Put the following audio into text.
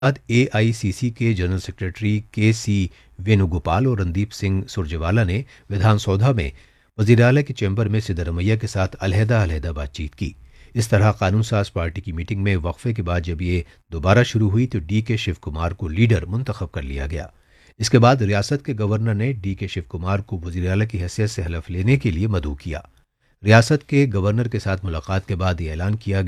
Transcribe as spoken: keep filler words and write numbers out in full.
बाद एआईसीसी के general secretary के सी वेणुगोपाल और रणदीप सिंह सुरजेवाला ने विधानसौधा में वजीराला के चैम्बर में सिद्धरमैया के साथ अलहदा अलहदा बातचीत की। इस तरह कानून साज पार्टी की मीटिंग में वक्फे के बाद जब ये दोबारा शुरू हुई तो डी के शिव कुमार को लीडर मुंतखब कर लिया गया। इसके बाद रियासत के गवर्नर ने डी के शिव कुमार को वजीराला की हैसियत से हलफ लेने के लिए मदऊ किया। रियासत के गवर्नर के साथ मुलाकात के बाद ये ऐलान किया